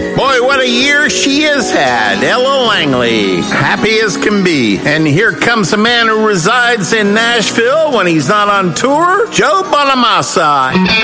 Boy, what a year she has had. Ella Langley, happy as can be. And here comes a man who resides in Nashville when he's not on tour, Joe Bonamassa.